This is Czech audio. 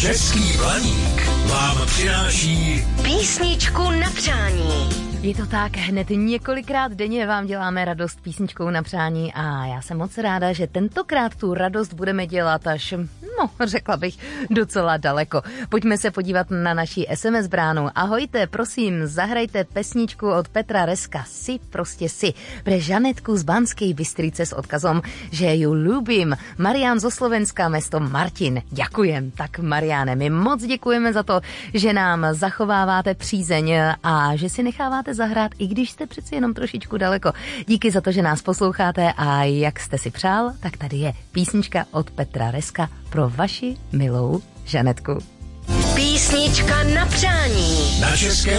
Český Blaník vám přináší písničku na přání. Je to tak, hned několikrát denně vám děláme radost písničkou na přání a já jsem moc ráda, že tentokrát tu radost budeme dělat až, řekla bych, docela daleko. Pojďme se podívat na naši SMS bránu. Ahojte, prosím, zahrajte pesničku od Petra Reska, Si prostě si, pre Žanetku z Banskej Bystrice s odkazom, že ju ľúbim. Marián zo Slovenska, mesto Martin. Ďakujem. Tak Mariáne, my moc děkujeme za to, že nám zachováváte přízeň a že si necháváte zahrát, i když jste přeci jenom trošičku daleko. Díky za to, že nás posloucháte a jak jste si přál, tak tady je písnička od Petra Reska pro vaši milou Žanetku. Písnička na přání. na České